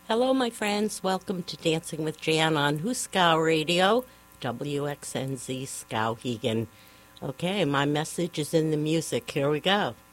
Hello, my friends. Welcome to Dancing with Jan on Huskow Radio, WXNZ Skowhegan. Okay, my message is in the music. Here we go.